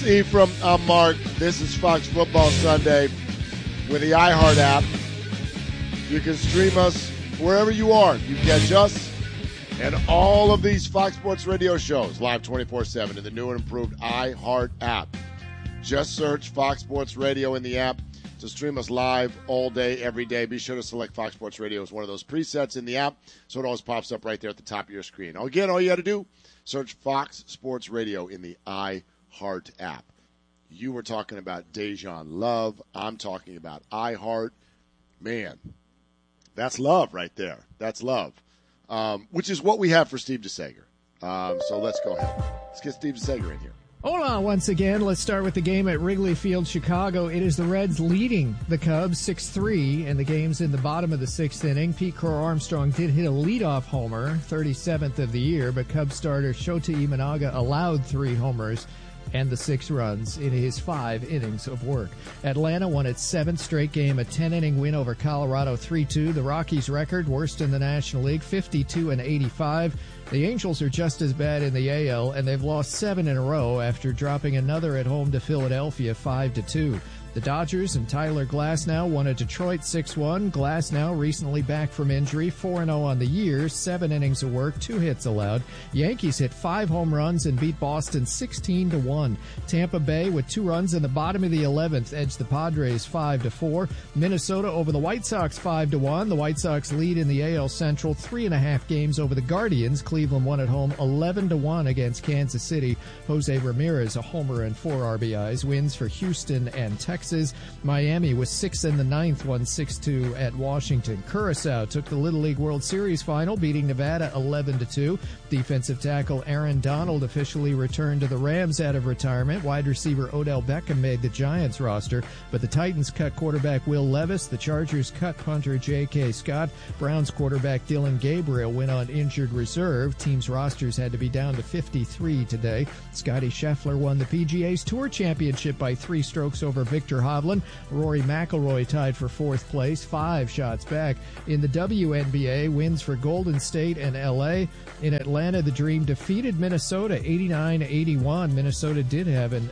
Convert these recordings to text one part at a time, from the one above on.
Ephraim. I'm Mark. This is Fox Football Sunday with the iHeart app. You can stream us wherever you are. You catch us and all of these Fox Sports Radio shows live 24/7 in the new and improved iHeart app. Just search Fox Sports Radio in the app to stream us live all day, every day. Be sure to select Fox Sports Radio as one of those presets in the app so it always pops up right there at the top of your screen. Again, all you got to do, search Fox Sports Radio in the iHeart app. You were talking about Dejan Love. I'm talking about iHeart. Man, that's love right there. That's love, which is what we have for Steve DeSager. So let's go ahead. Let's get Steve DeSager in here. Hola once again. Let's start with the game at Wrigley Field, Chicago. It is the Reds leading the Cubs 6-3, and the game's in the bottom of the sixth inning. Pete Crow Armstrong did hit a leadoff homer, 37th of the year, but Cubs starter Shota Imanaga allowed 3 homers and the 6 runs in his 5 innings of work. Atlanta won its 7th straight game, a 10-inning win over Colorado 3-2. The Rockies' record, worst in the National League, 52-85. The Angels are just as bad in the AL, and they've lost 7 in a row after dropping another at home to Philadelphia 5-2. The Dodgers and Tyler Glasnow won at Detroit 6-1. Glasnow recently back from injury, 4-0 on the year, 7 innings of work, 2 hits allowed. Yankees hit 5 home runs and beat Boston 16-1. Tampa Bay with 2 runs in the bottom of the 11th edged the Padres 5-4. Minnesota over the White Sox 5-1. The White Sox lead in the AL Central 3.5 games over the Guardians. Cleveland won at home 11-1 against Kansas City. Jose Ramirez a homer and 4 RBIs. Wins for Houston and Texas. Miami was 6 in the 9th, won 6-2 at Washington. Curacao took the Little League World Series final, beating Nevada 11-2. Defensive tackle Aaron Donald officially returned to the Rams out of retirement. Wide receiver Odell Beckham made the Giants roster, but the Titans cut quarterback Will Levis. The Chargers cut punter J.K. Scott. Browns quarterback Dylan Gabriel went on injured reserve. Teams' rosters had to be down to 53 today. Scotty Scheffler won the PGA's Tour Championship by 3 strokes over Victor Hovland. Rory McIlroy tied for 4th place, 5 shots back. In the WNBA, wins for Golden State and L.A. In Atlanta, the Dream defeated Minnesota 89-81. Minnesota did have a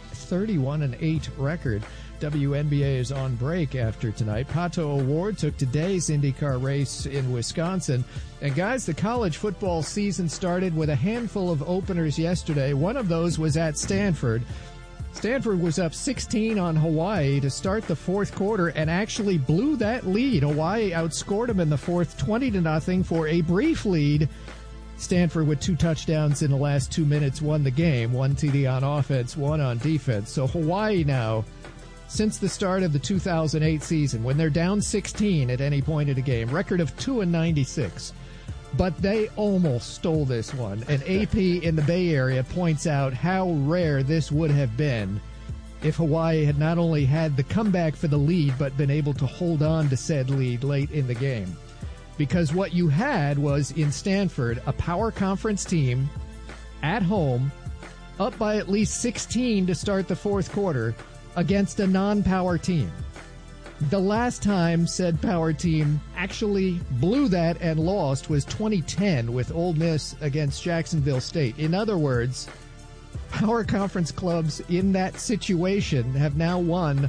31-8 record. WNBA is on break after tonight. Pato O'Ward took today's IndyCar race in Wisconsin. And guys, the college football season started with a handful of openers yesterday. One of those was at Stanford. Stanford was up 16 on Hawaii to start the 4th quarter and actually blew that lead. Hawaii outscored them in the 4th 20-0 for a brief lead. Stanford with 2 touchdowns in the last 2 minutes won the game. 1 TD on offense, 1 on defense. So Hawaii now, since the start of the 2008 season, when they're down 16 at any point in a game, record of 2-96. But they almost stole this one. And AP in the Bay Area points out how rare this would have been if Hawaii had not only had the comeback for the lead, but been able to hold on to said lead late in the game. Because what you had was, in Stanford, a power conference team at home, up by at least 16 to start the 4th quarter, against a non-power team. The last time said power team actually blew that and lost was 2010 with Ole Miss against Jacksonville State. In other words, power conference clubs in that situation have now won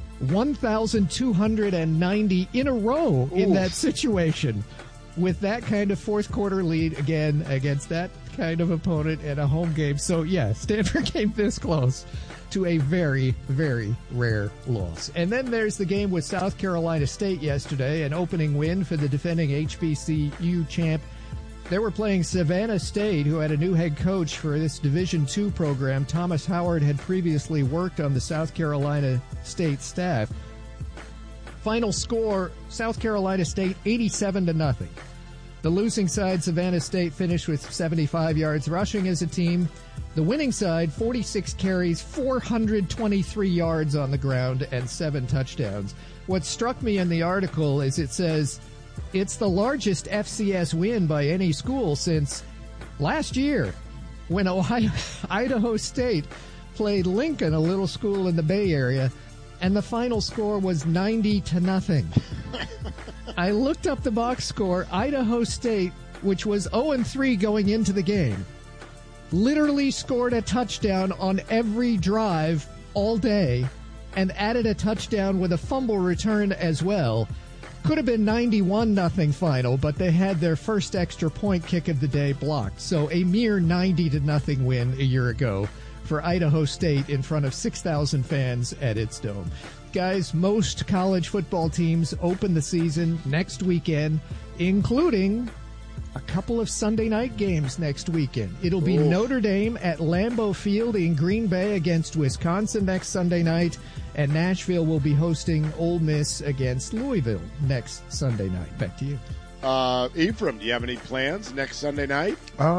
1,290 in a row in that situation with that kind of 4th quarter lead again against that kind of opponent at a home game. So, yeah, Stanford came this close to a very, very rare loss. And then there's the game with South Carolina State yesterday, an opening win for the defending HBCU champ. They were playing Savannah State, who had a new head coach for this Division II program. Thomas Howard had previously worked on the South Carolina State staff. Final score, South Carolina State 87-0. The losing side, Savannah State, finished with 75 yards rushing as a team. The winning side, 46 carries, 423 yards on the ground, and 7 touchdowns. What struck me in the article is it says it's the largest FCS win by any school since last year when Idaho State played Lincoln, a little school in the Bay Area, and the final score was 90-0. I looked up the box score. Idaho State, which was 0-3 going into the game, literally scored a touchdown on every drive all day and added a touchdown with a fumble return as well. Could have been 91-0 final, but they had their first extra point kick of the day blocked. So a mere 90-0 win a year ago for Idaho State in front of 6,000 fans at its dome. Guys, most college football teams open the season next weekend, including a couple of Sunday night games next weekend. It'll be Notre Dame at Lambeau Field in Green Bay against Wisconsin next Sunday night, and Nashville will be hosting Ole Miss against Louisville next Sunday night. Back to you. Ephraim, do you have any plans next Sunday night?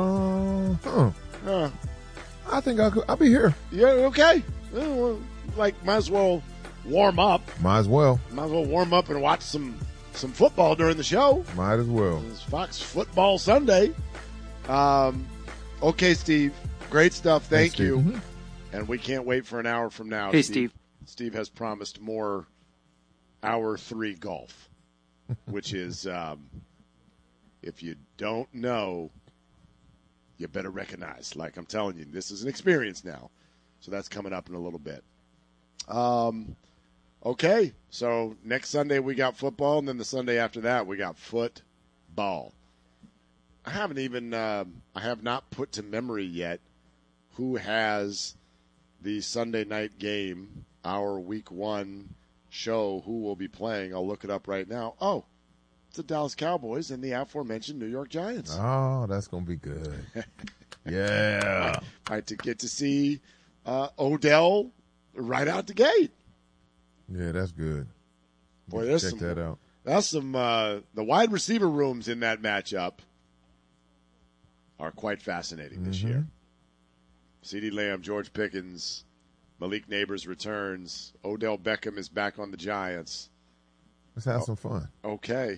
I think I'll be here. Yeah, okay. Might as well warm up. Might as well warm up and watch some football during the show. Might as well. It's Fox Football Sunday. Okay, Steve. Great stuff. Thank you. Mm-hmm. And we can't wait for an hour from now. Hey, Steve. Steve has promised more Hour 3 golf, which is, if you don't know, you better recognize. Like I'm telling you, this is an experience now. So that's coming up in a little bit. Okay, so next Sunday we got football, and then the Sunday after that we got football. I have not put to memory yet who has the Sunday night game, our week 1 show, who will be playing. I'll look it up right now. Oh, it's the Dallas Cowboys and the aforementioned New York Giants. Oh, that's going to be good. Yeah. Might to get to see Odell right out the gate. Yeah, that's good. Boy, there's check that out. That's some the wide receiver rooms in that matchup are quite fascinating this year. CeeDee Lamb, George Pickens, Malik Neighbors returns. Odell Beckham is back on the Giants. Let's have some fun. Okay.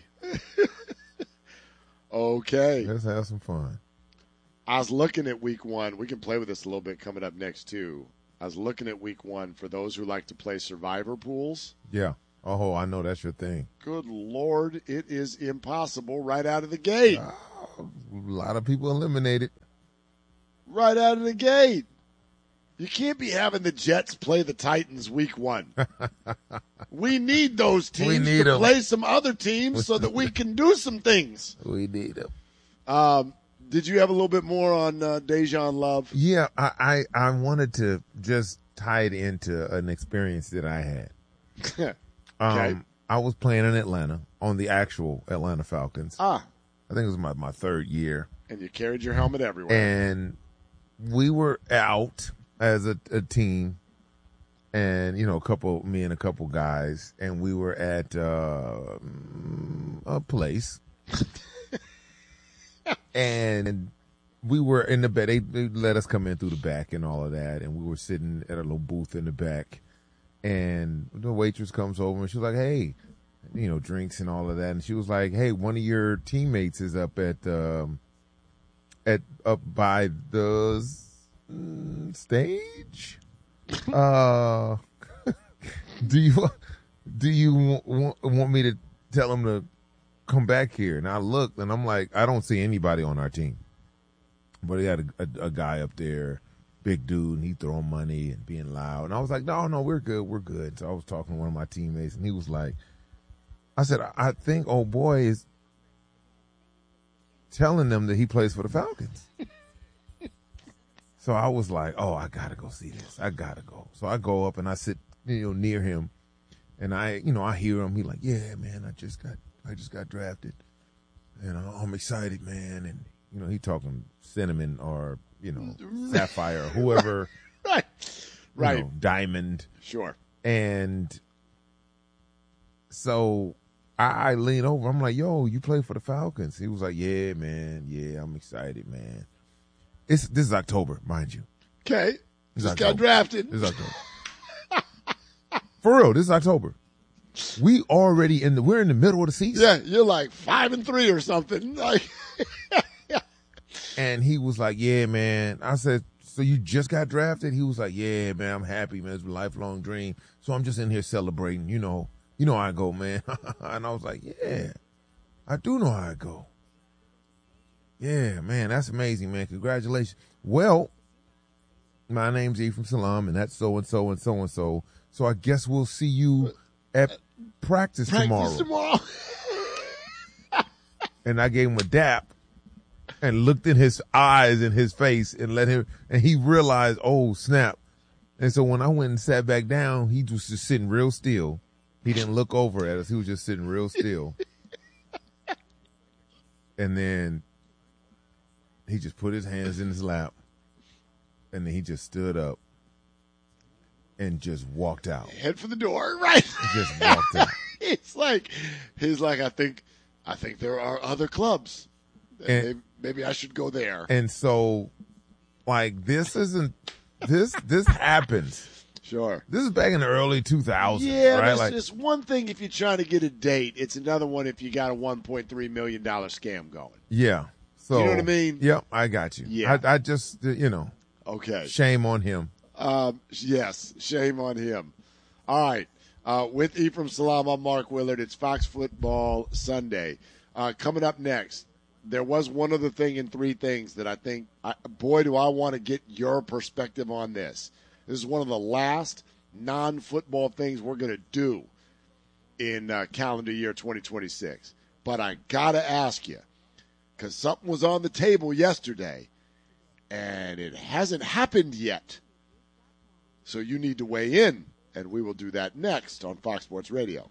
Okay. Let's have some fun. I was looking at week 1. We can play with this a little bit coming up next, too. I was looking at week 1 for those who like to play survivor pools. Yeah. Oh, I know that's your thing. Good Lord, it is impossible right out of the gate. A lot of people eliminated. Right out of the gate. You can't be having the Jets play the Titans week 1. We need those teams to play some other teams so that we can do some things. We need them. Did you have a little bit more on Dejan Love? Yeah, I wanted to just tie it into an experience that I had. Okay. I was playing in Atlanta on the actual Atlanta Falcons. I think it was my third year. And you carried your helmet everywhere. And we were out as a team, and me and a couple guys, and we were at a place. And we were in the back. They let us come in through the back and all of that. And we were sitting at a little booth in the back. And the waitress comes over and she was like, hey, drinks and all of that. And she was like, hey, one of your teammates is up up by the stage. Do you want me to tell him to come back here? And I looked and I'm like, I don't see anybody on our team, but he had a guy up there, big dude, and he throwing money and being loud. And I was like, no, we're good. So I was talking to one of my teammates and he was like, I said, I think old boy is telling them that he plays for the Falcons. So I was like, oh, I gotta go see this. I gotta go. So I go up and I sit, near him, and I hear him. He like, yeah, man, I just got drafted, and I'm excited, man. And he talking Cinnamon or Sapphire or whoever, right, Diamond, sure. And so I lean over. I'm like, yo, you play for the Falcons? He was like, yeah, man, yeah, I'm excited, man. This is October, mind you. Okay, just got drafted. This is October. For real, this is October. We're in the middle of the season. Yeah, you're like 5-3 or something. Like, and he was like, yeah, man. I said, so you just got drafted? He was like, yeah, man, I'm happy, man. It's a lifelong dream. So I'm just in here celebrating. You know how I go, man. And I was like, yeah, I do know how I go. Yeah, man, that's amazing, man. Congratulations. well, my name's Ephraim Salaam, and that's so-and-so and so-and-so. So I guess we'll see you at practice tomorrow. And I gave him a dap and looked in his eyes and his face and and he realized, oh, snap. And so when I went and sat back down, he was just sitting real still. He didn't look over at us. He was just sitting real still. And then he just put his hands in his lap. And then he just stood up and just walked out. Head for the door, right? He just walked out. He's like, I think there are other clubs. And maybe I should go there. And so, like, this happens. Sure. This is back in the early 2000s. Yeah, right? it's one thing if you're trying to get a date. It's another one if you got a $1.3 million scam going. Yeah. So, you know what I mean? Yep, I got you. Yeah. I just, Okay. Shame on him. Yes, shame on him. All right. With Ephraim Salaam, I'm Mark Willard. It's Fox Football Sunday. Coming up next, there was one other thing in three things that I think, boy, do I want to get your perspective on this. This is one of the last non-football things we're going to do in calendar year 2026. But I got to ask you, because something was on the table yesterday, and it hasn't happened yet. So you need to weigh in, and we will do that next on Fox Sports Radio.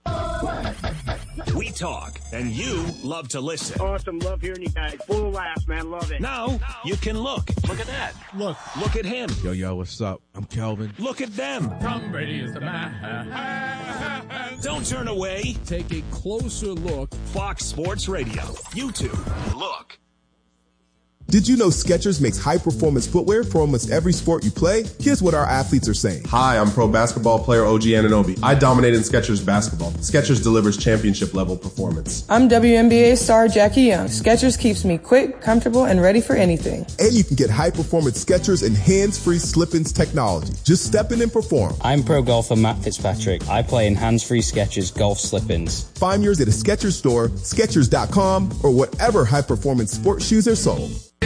We talk, and you love to listen. Awesome. Love hearing you guys. Full of laughs, man. Love it. Now you can look. Look at that. Look at him. Yo, what's up? I'm Kelvin. Look at them. Tom Brady is the man. Don't turn away. Take a closer look. Fox Sports Radio. YouTube. Look. Did you know Skechers makes high-performance footwear for almost every sport you play? Here's what our athletes are saying. Hi, I'm pro basketball player OG Anunoby. I dominate in Skechers basketball. Skechers delivers championship-level performance. I'm WNBA star Jackie Young. Skechers keeps me quick, comfortable, and ready for anything. And you can get high-performance Skechers and hands-free slip-ins technology. Just step in and perform. I'm pro golfer Matt Fitzpatrick. I play in hands-free Skechers golf slip-ins. Find yours at a Skechers store, Skechers.com, or whatever high-performance sports shoes are sold.